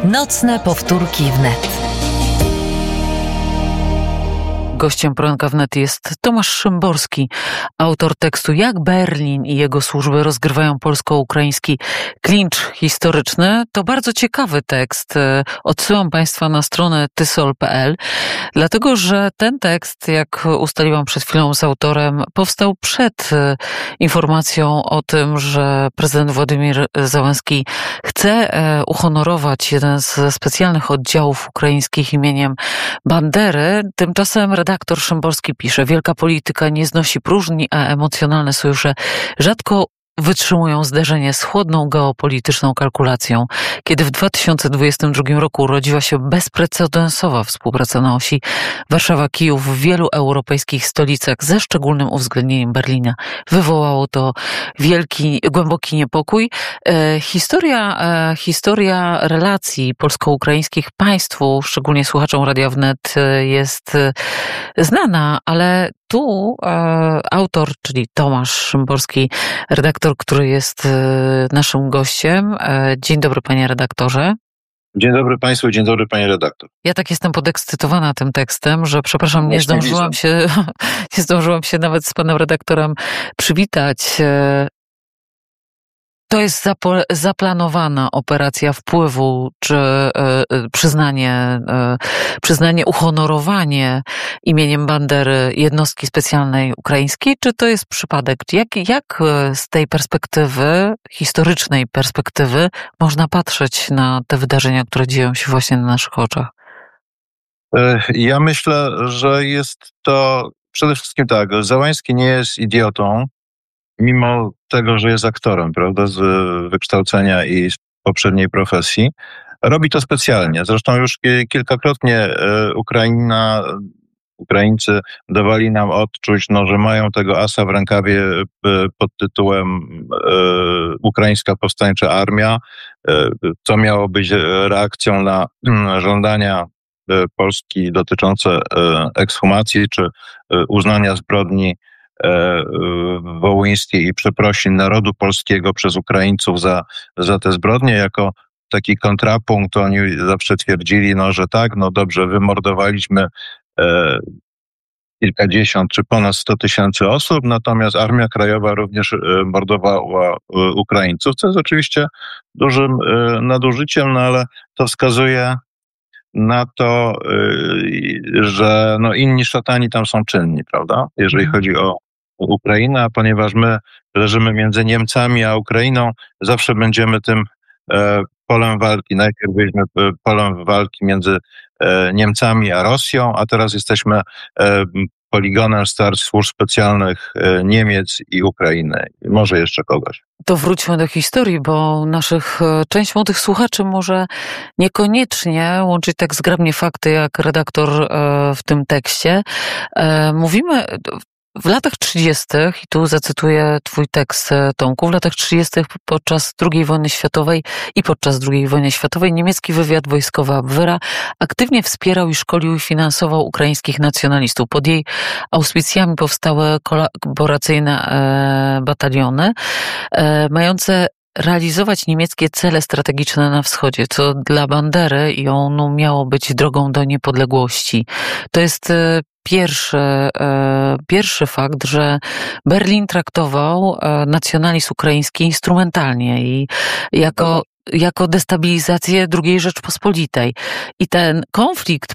Nocne powtórki wnet. Gościem poranka wnet jest Tomasz Szymborski, autor tekstu Jak Berlin i jego służby rozgrywają polsko-ukraiński klincz historyczny. To bardzo ciekawy tekst. Odsyłam Państwa na stronę tysol.pl, dlatego że ten tekst, jak ustaliłam przed chwilą z autorem, powstał przed informacją o tym, że prezydent Władimir Zełenski chce uhonorować jeden ze specjalnych oddziałów ukraińskich imieniem Bandery. Tymczasem redaktor Szymborski pisze: wielka polityka nie znosi próżni, a emocjonalne sojusze rzadko wytrzymują zderzenie z chłodną geopolityczną kalkulacją. Kiedy w 2022 roku urodziła się bezprecedensowa współpraca na osi Warszawa-Kijów w wielu europejskich stolicach, ze szczególnym uwzględnieniem Berlina, wywołało to głęboki niepokój. Historia relacji polsko-ukraińskich państwu, szczególnie słuchaczom Radia Wnet, jest znana, ale tu autor, czyli Tomasz Szymborski, redaktor, który jest naszym gościem. Dzień dobry, panie redaktorze. Dzień dobry państwu, dzień dobry, panie redaktor. Ja tak jestem podekscytowana tym tekstem, że przepraszam, nie zdążyłam się nawet z panem redaktorem przywitać. To jest zaplanowana operacja wpływu, czy przyznanie, uhonorowanie imieniem Bandery jednostki specjalnej ukraińskiej, czy to jest przypadek? Jak z tej perspektywy, historycznej perspektywy, można patrzeć na te wydarzenia, które dzieją się właśnie na naszych oczach? Ja myślę, że jest to przede wszystkim tak, Zełenski nie jest idiotą, mimo tego, że jest aktorem, prawda, z wykształcenia i z poprzedniej profesji. Robi to specjalnie. Zresztą już kilkakrotnie Ukraińcy dawali nam odczuć, że mają tego asa w rękawie pod tytułem Ukraińska Powstańcza Armia, co miało być reakcją na żądania Polski dotyczące ekshumacji czy uznania zbrodni wołyńskiej i przeprosin narodu polskiego przez Ukraińców za te zbrodnie. Jako taki kontrapunkt oni zawsze twierdzili, że tak, dobrze, wymordowaliśmy kilkadziesiąt czy ponad 100 000 osób, natomiast Armia Krajowa również mordowała Ukraińców, co jest oczywiście dużym nadużyciem, ale to wskazuje na to, że inni szatani tam są czynni, prawda? Jeżeli chodzi o Ukrainę, a ponieważ my leżymy między Niemcami a Ukrainą, zawsze będziemy tym polem walki. Najpierw byliśmy polem walki między Niemcami a Rosją, a teraz jesteśmy poligonem starć służb specjalnych Niemiec i Ukrainy. Może jeszcze kogoś. To wróćmy do historii, bo część młodych słuchaczy może niekoniecznie łączyć tak zgrabnie fakty, jak redaktor w tym tekście. Mówimy w latach 30., i tu zacytuję twój tekst, Tomku, w latach 30. podczas II wojny światowej i podczas II wojny światowej niemiecki wywiad wojskowy Abwehra aktywnie wspierał i szkolił i finansował ukraińskich nacjonalistów. Pod jej auspicjami powstały kolaboracyjne bataliony mające realizować niemieckie cele strategiczne na wschodzie, co dla Bandery i ONU miało być drogą do niepodległości. To jest pierwszy fakt, że Berlin traktował nacjonalizm ukraiński instrumentalnie i jako destabilizację II Rzeczpospolitej. I ten konflikt